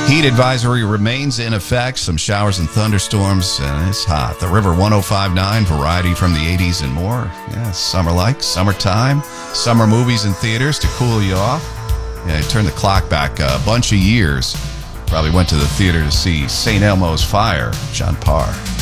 Heat advisory remains in effect. Some showers and thunderstorms, and it's hot. The River 105.9, variety from the 80s and more. Yeah, summer-like, summertime, summer movies in theaters to cool you off. Yeah, turn the clock back a bunch of years. Probably went to the theater to see St. Elmo's Fire, John Parr.